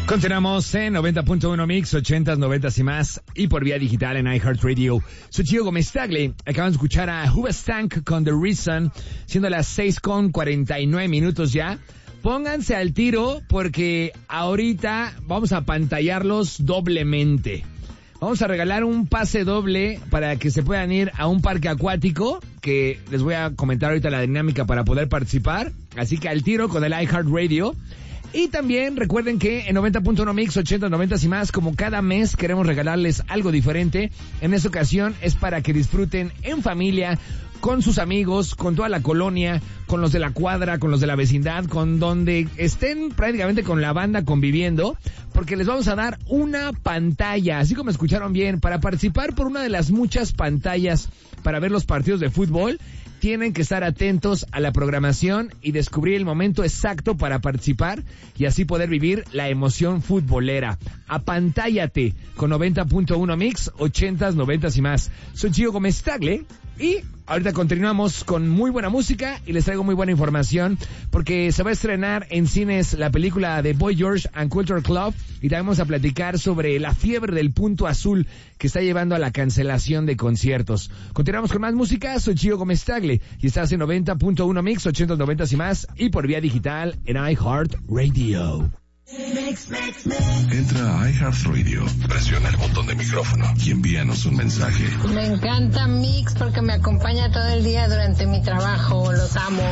Continuamos en 90.1 Mix, 80s, 90s y más, y por vía digital en iHeartRadio. Soy Gio Gómez Tagle. Acabamos de escuchar a Hoobastank con The Reason, siendo las 6:49 ya. Pónganse al tiro porque ahorita vamos a apantallarlos doblemente. Vamos a regalar un pase doble para que se puedan ir a un parque acuático, que les voy a comentar ahorita la dinámica para poder participar. Así que al tiro con el iHeartRadio. Y también recuerden que en 90.1 Mix, 80, 90 y más, como cada mes queremos regalarles algo diferente. En esta ocasión es para que disfruten en familia, con sus amigos, con toda la colonia, con los de la cuadra, con los de la vecindad, con donde estén prácticamente con la banda conviviendo, porque les vamos a dar una pantalla, así como escucharon bien, para participar por una de las muchas pantallas para ver los partidos de fútbol. Tienen que estar atentos a la programación y descubrir el momento exacto para participar y así poder vivir la emoción futbolera. Apantállate con 90.1 Mix, 80s, 90s y más. Soy Gio Gómez Tagle y ahorita continuamos con muy buena música y les traigo muy buena información porque se va a estrenar en cines la película de Boy George and Culture Club y también vamos a platicar sobre la fiebre del punto azul que está llevando a la cancelación de conciertos. Continuamos con más música. Soy Gio Gómez Tagle y estás en 90.1 Mix, 80, 90 y más y por vía digital en iHeartRadio. Entra a iHeartRadio, presiona el botón de micrófono y envíanos un mensaje. Me encanta Mix porque me acompaña todo el día durante mi trabajo. Los amo.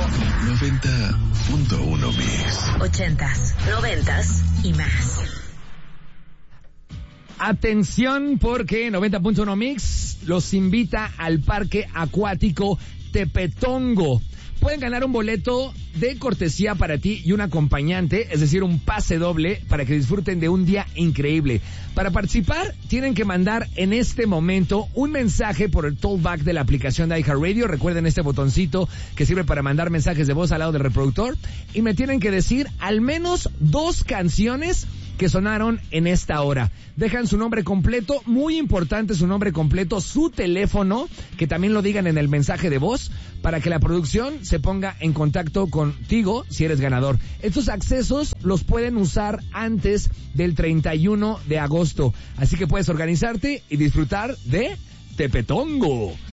90.1 Mix. 80s, 90s y más. Atención porque 90.1 Mix los invita al parque acuático Tepetongo. Pueden ganar un boleto de cortesía para ti y un acompañante, es decir, un pase doble para que disfruten de un día increíble. Para participar, tienen que mandar en este momento un mensaje por el tollback de la aplicación de iHeartRadio. Recuerden este botoncito que sirve para mandar mensajes de voz al lado del reproductor. Y me tienen que decir al menos 2 canciones que sonaron en esta hora. Dejan su nombre completo, muy importante su nombre completo, su teléfono, que también lo digan en el mensaje de voz, para que la producción se ponga en contacto contigo si eres ganador. Estos accesos los pueden usar antes del 31 de agosto, así que puedes organizarte y disfrutar de Tepetongo.